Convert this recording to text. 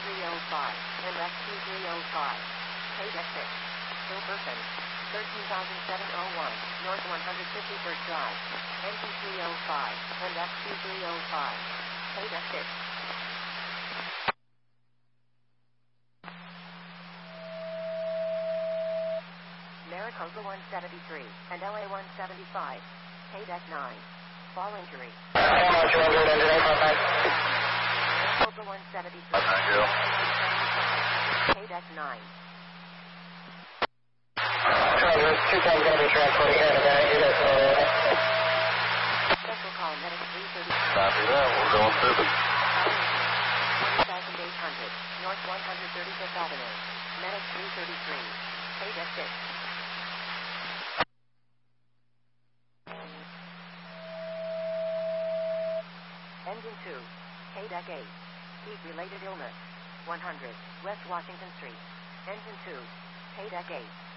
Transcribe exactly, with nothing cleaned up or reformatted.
three oh five, and X Q three oh five. K deck six. Hilberton. thirteen thousand seven hundred one, North one hundred fifty-first Drive. Engine three oh five, and X Q three oh five. K deck six. Maricopa one seventy-three, and L A one seventy-five. K deck nine. Fall injury. Maricopa one seventy-three. K deck nine. Two times going to be transporting here in a minute. You guys know that. Special call medic three thirty-three. Copy that. We're going through the... one thousand eight hundred, North one hundred thirty-fifth Avenue. Medic three thirty-three. K deck six. Engine two. K deck eight. Heat-related illness. one hundred, West Washington Street. Engine two. K deck eight.